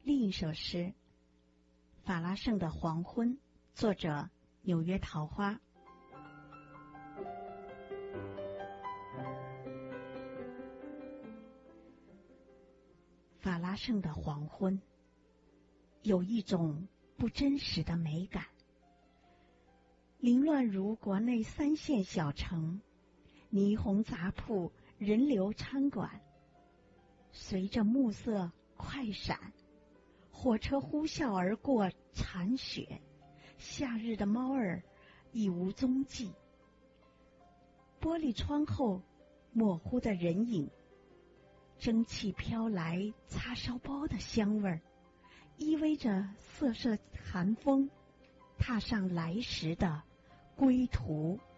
另一首诗法拉盛的黄昏，作者纽约桃花。法拉盛的黄昏有一种不真实的美感，凌乱如国内3线小城，霓虹杂铺，人流餐馆，随着暮色快闪，火车呼啸而过残雪，夏日的猫儿已无踪迹。玻璃窗后模糊的人影，蒸汽飘来叉烧包的香味儿，依偎着瑟瑟寒风，踏上来时的归途。